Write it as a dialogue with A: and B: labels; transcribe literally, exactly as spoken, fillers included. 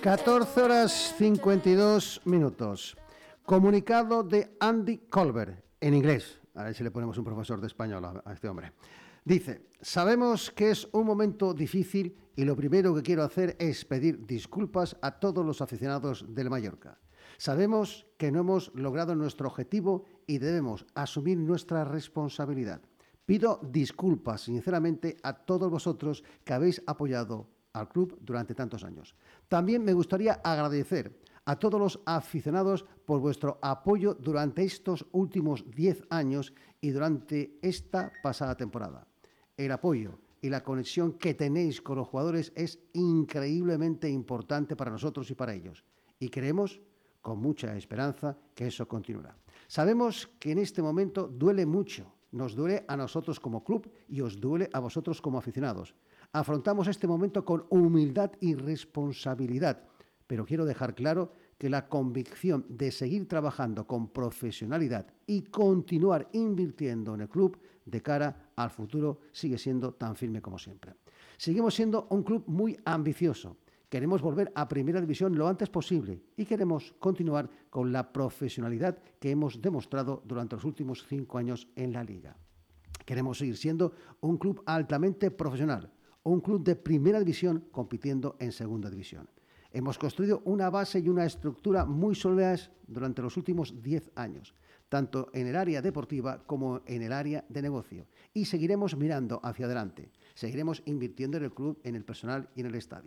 A: catorce horas cincuenta y dos minutos. Comunicado de Andy Colbert, en inglés. A ver si le ponemos un profesor de español a, a este hombre. Dice, sabemos que es un momento difícil y lo primero que quiero hacer es pedir disculpas a todos los aficionados del Mallorca. Sabemos que no hemos logrado nuestro objetivo y debemos asumir nuestra responsabilidad. Pido disculpas sinceramente a todos vosotros que habéis apoyado al club durante tantos años. También me gustaría agradecer a todos los aficionados por vuestro apoyo durante estos últimos diez años y durante esta pasada temporada. El apoyo y la conexión que tenéis con los jugadores es increíblemente importante para nosotros y para ellos. Y creemos, con mucha esperanza, que eso continuará. Sabemos que en este momento duele mucho. Nos duele a nosotros como club y os duele a vosotros como aficionados. Afrontamos este momento con humildad y responsabilidad, pero quiero dejar claro que la convicción de seguir trabajando con profesionalidad y continuar invirtiendo en el club de cara al futuro sigue siendo tan firme como siempre. Seguimos siendo un club muy ambicioso. Queremos volver a Primera División lo antes posible y queremos continuar con la profesionalidad que hemos demostrado durante los últimos cinco años en la Liga. Queremos seguir siendo un club altamente profesional, un club de Primera División compitiendo en Segunda División. Hemos construido una base y una estructura muy sólidas durante los últimos diez años, tanto en el área deportiva como en el área de negocio. Y seguiremos mirando hacia adelante. Seguiremos invirtiendo en el club, en el personal y en el estadio.